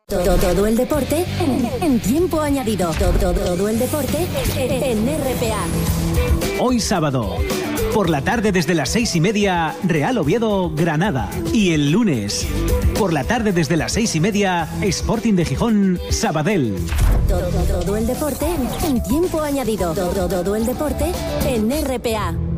Todo el deporte en tiempo añadido. Todo el deporte en RPA. Hoy sábado, por la tarde desde las 6:30, Real Oviedo, Granada. Y el lunes, por la tarde desde las 6:30, Sporting de Gijón, Sabadell. Todo el deporte en tiempo añadido. Todo el deporte en RPA.